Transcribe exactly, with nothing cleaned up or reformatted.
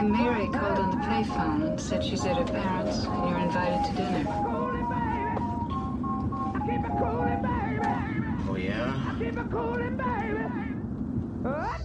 Hey, Mary called on the payphone and said she's at her parents' and you're invited to dinner. Oh, yeah?